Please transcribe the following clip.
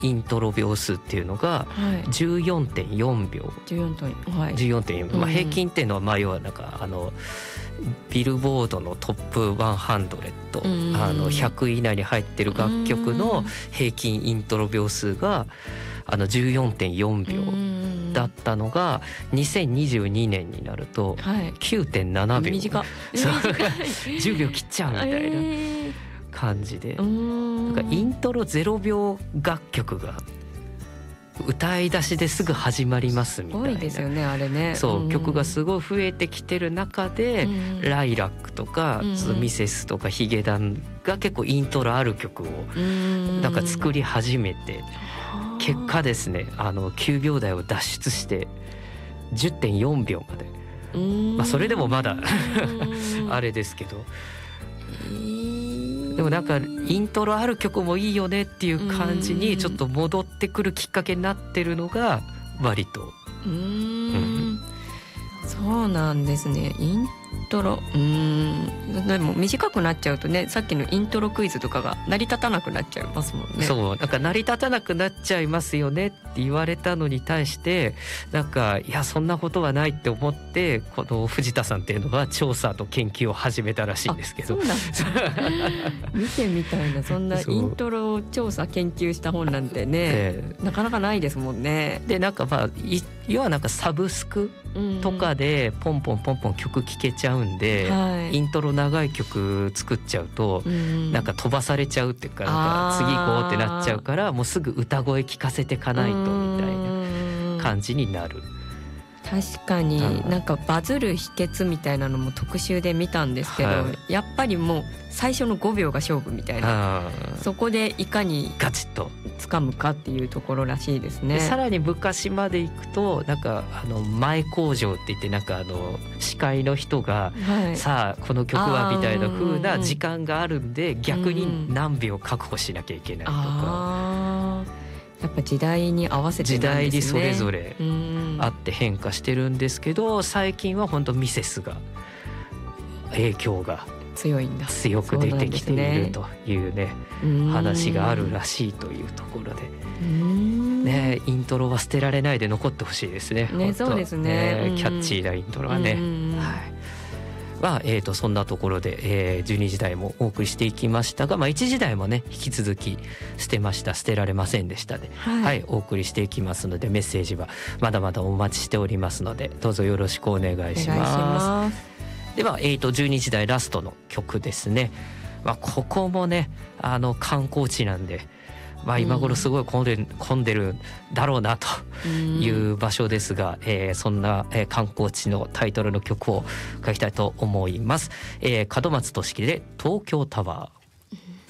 イントロ秒数っていうのが 14.4 秒、14.4 秒、平均っていうのは要はなんかビルボードのトップ100、100位以内に入ってる楽曲の平均イントロ秒数が14.4 秒だったのが2022年になると 9.7 秒、 短い 10秒切っちゃうみたいな感じで、なんかイントロ0秒楽曲が歌い出しですぐ始まりますみたいな、 すごいですよねあれね。 そう曲がすごい増えてきてる中で、ライラックとか、ミセスとかヒゲダンが結構イントロある曲をなんか作り始めて、結果ですね9秒台を脱出して 10.4 秒まで、それでもまだあれですけど、でもなんかイントロある曲もいいよねっていう感じにちょっと戻ってくるきっかけになってるのが割とそうなんですね。イントロでも短くなっちゃうとね、さっきのイントロクイズとかが成り立たなくなっちゃいますもんね。 そうなんか成り立たなくなっちゃいますよねって言われたのに対してなんかいやそんなことはないって思ってこの藤田さんっていうのは調査と研究を始めたらしいんですけど、 そうなんです見てみたいな、そんなイントロを調査研究した本なんてね、なかなかないですもんね。 でなんか要はなんかサブスクとかでポンポンポンポン曲聴けちゃうんで、イントロ長い曲作っちゃうとなんか飛ばされちゃうっていうか、なんか次行こうってなっちゃうから、もうすぐ歌声聞かせてかないとみたいな感じになる。 確かになんかバズる秘訣みたいなのも特集で見たんですけど、やっぱりもう最初の5秒が勝負みたいな、そこでいかにガチッと掴むかっていうところらしいですね。 でさらに昔まで行くとなんか前工場って言ってなんか司会の人が、さあこの曲はみたいな風な時間があるんで、逆に何秒確保しなきゃいけないとか、 やっぱ時代に合わせてなんですね。 時代にそれぞれあって変化してるんですけど、最近は本当ミセスが影響が強く出てきているというね話があるらしいというところで、ね、イントロは捨てられないで残ってほしいですね。 そうですね、 キャッチーなイントロはね。そんなところで、12時台もお送りしていきましたが、1時台もね引き続き捨てられませんでしたで、お送りしていきますので、メッセージはまだまだお待ちしておりますのでどうぞよろしくお願いします。では、12時台ラストの曲ですね。ここもね観光地なんで、今頃すごい混んでるだろうなという場所ですが、そんな観光地のタイトルの曲を書きたいと思います。門松俊樹で東京タワー。